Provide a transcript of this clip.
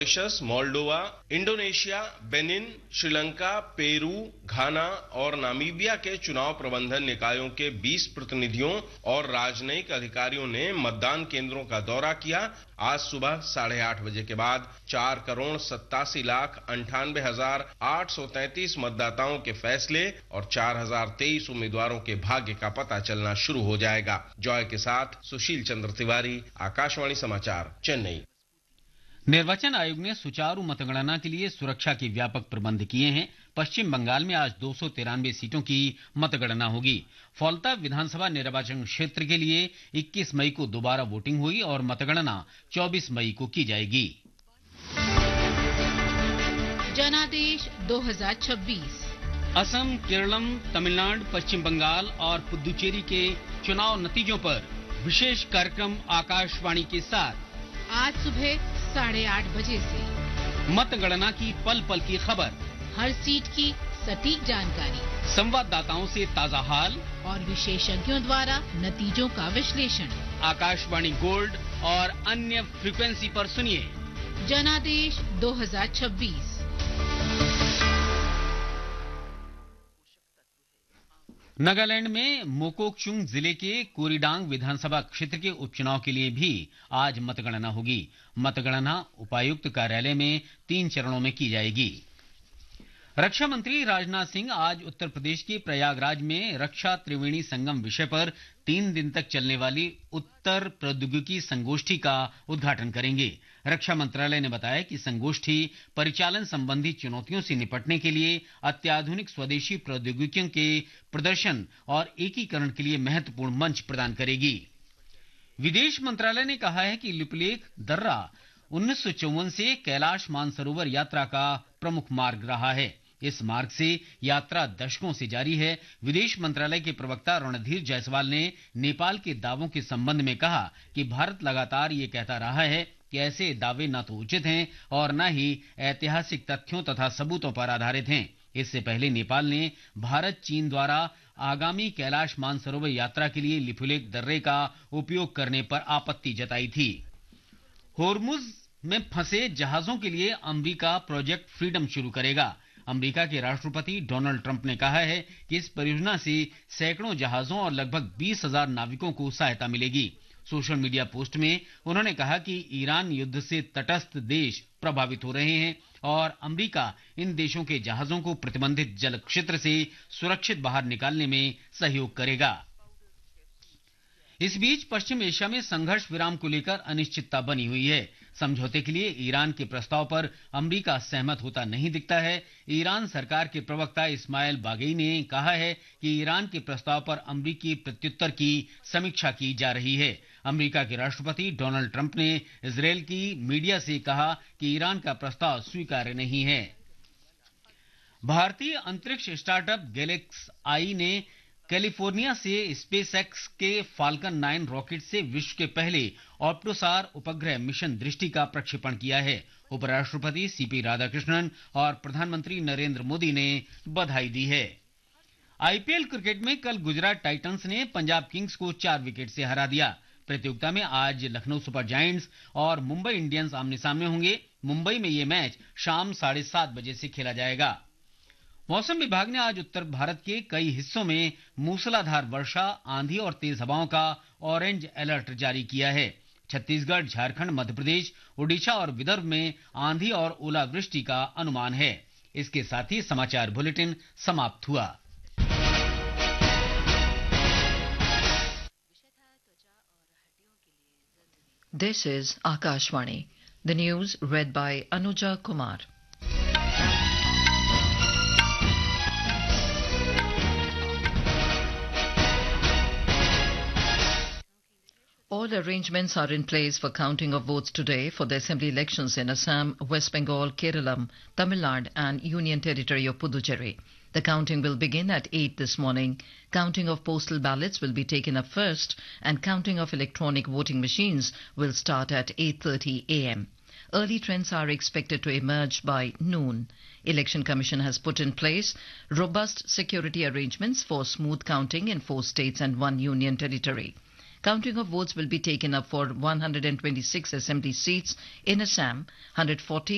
Mauritius, Moldova, Indonesia, Benin, Sri Lanka, Peru, घाना और Namibia के चुनाव प्रबंधन निकायों के 20 प्रतिनिधियों और राजनयिक अधिकारियों ने मतदान केंद्रों का दौरा किया। आज सुबह 8:30 बजे के बाद 4,87,98,833 मतदाताओं के फैसले और 4,023 उम्मीदवारों के भाग्य का पता चलना शुरू हो जाएगा। जॉय के साथ सुशील चंद्र तिवारी, आकाशवाणी समाचार, चेन्नई। निर्वाचन आयोग ने सुचारू मतगणना के लिए सुरक्षा के व्यापक प्रबंध किए हैं। पश्चिम बंगाल में आज 293 सीटों की मतगणना होगी। फॉल्ता विधानसभा निर्वाचन क्षेत्र के लिए 21 मई को दोबारा वोटिंग हुई और मतगणना 24 मई को की जाएगी। जनादेश 2026 असम, केरलम, तमिलनाडु, पश्चिम बंगाल और पुदुचेरी के चुनाव नतीजों पर विशेष कार्यक्रम आकाशवाणी के साथ आज सुबह 8:30 बजे से मतगणना की पल पल की खबर, हर सीट की सटीक जानकारी, संवाददाताओं से ताजा हाल और विशेषज्ञों द्वारा नतीजों का विश्लेषण। आकाशवाणी गोल्ड और अन्य फ्रीक्वेंसी पर सुनिए जनादेश 2026। नागालैंड में मोकोकचुंग जिले के कोरीडांग विधानसभा क्षेत्र के उपचुनाव के लिए भी आज मतगणना होगी। मतगणना उपायुक्त कार्यालय में 3 चरणों में की जाएगी। रक्षा मंत्री राजनाथ सिंह आज उत्तर प्रदेश के प्रयागराज में रक्षा त्रिवेणी संगम विषय पर 3 दिन तक चलने वाली उत्तर प्रौद्योगिकी संगोष्ठी का उद्घाटन करेंगे। रक्षा मंत्रालय ने बताया कि संगोष्ठी परिचालन संबंधी चुनौतियों से निपटने के लिए अत्याधुनिक स्वदेशी प्रौद्योगिकियों के प्रदर्शन और एकीकरण के लिए महत्वपूर्ण मंच प्रदान करेगी। विदेश मंत्रालय ने कहा है कि लिपुलेख दर्रा 1954 से कैलाश मानसरोवर यात्रा का प्रमुख मार्ग रहा है। इस मार्ग से यात्रा दशकों से जारी है। विदेश मंत्रालय के प्रवक्ता रणधीर जायसवाल ने नेपाल के दावों के संबंध में कहा कि भारत लगातार ये कहता रहा है कि ऐसे दावे न तो उचित हैं और न ही ऐतिहासिक तथ्यों तथा सबूतों पर आधारित हैं। इससे पहले नेपाल ने भारत चीन द्वारा आगामी कैलाश मानसरोवर यात्रा के लिए लिपुलेख दर्रे का उपयोग करने पर आपत्ति जताई थी। होर्मुज में फंसे जहाजों के लिए अमेरिका प्रोजेक्ट फ्रीडम शुरू करेगा। अमेरिका के राष्ट्रपति डोनाल्ड ट्रंप ने कहा है कि इस परियोजना से सैकड़ों जहाजों और लगभग 20,000 नाविकों को सहायता मिलेगी। सोशल मीडिया पोस्ट में उन्होंने कहा कि ईरान युद्ध से तटस्थ देश प्रभावित हो रहे हैं और अमेरिका इन देशों के जहाजों को प्रतिबंधित जल क्षेत्र से सुरक्षित बाहर निकालने में सहयोग करेगा। इस बीच पश्चिम एशिया में संघर्ष विराम को लेकर अनिश्चितता बनी हुई है। समझौते के लिए ईरान के प्रस्ताव पर अमेरिका सहमत होता नहीं दिखता है। ईरान सरकार के प्रवक्ता इस्माइल बागई ने कहा है कि ईरान के प्रस्ताव पर अमेरिकी प्रत्युत्तर की समीक्षा की जा रही है। अमेरिका के राष्ट्रपति डोनाल्ड ट्रंप ने इजरायल की मीडिया से कहा कि ईरान का प्रस्ताव स्वीकार्य नहीं है। भारतीय अंतरिक्ष स्टार्टअप गैलेक्स आई ने कैलिफोर्निया से स्पेसएक्स के फाल्कन 9 रॉकेट से विश्व के पहले ऑप्टोसार उपग्रह मिशन दृष्टि का प्रक्षेपण किया है। उपराष्ट्रपति सीपी राधाकृष्णन और प्रधानमंत्री नरेंद्र मोदी ने बधाई दी है। आईपीएल क्रिकेट में कल गुजरात टाइटंस ने पंजाब किंग्स को 4 विकेट से हरा दिया। प्रतियोगिता में आज लखनऊ सुपर जायंट्स और मुंबई इंडियंस आमने सामने होंगे। मुंबई में यह मैच शाम 7:30 बजे से खेला जाएगा। मौसम विभाग ने आज उत्तर भारत के कई हिस्सों में मूसलाधार वर्षा, आंधी और तेज हवाओं का ऑरेंज अलर्ट जारी किया है। छत्तीसगढ़, झारखंड, मध्य प्रदेश, ओडिशा और विदर्भ में आंधी और ओलावृष्टि का अनुमान है। इसके साथ ही समाचार बुलेटिन समाप्त हुआ। This is Akashvani. The news read by Anuja Kumar. All arrangements are in place for counting of votes today for the assembly elections in Assam, West Bengal, Kerala, Tamil Nadu and Union Territory of Puducherry. The counting will begin at 8 this morning. Counting of postal ballots will be taken up first and counting of electronic voting machines will start at 8:30 a.m. Early trends are expected to emerge by noon. Election Commission has put in place robust security arrangements for smooth counting in 4 states and 1 union territory. Counting of votes will be taken up for 126 assembly seats in Assam, 140